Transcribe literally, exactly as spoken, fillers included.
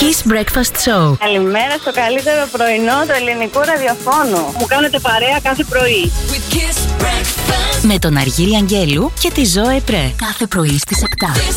Kiss Breakfast Show. Καλημέρα στο καλύτερο πρωινό του ελληνικού ραδιοφώνου. Μου κάνετε παρέα κάθε πρωί. Με τον Αργύρη Αγγέλου και τη Ζωέ Πρέ. Κάθε πρωί στις επτά.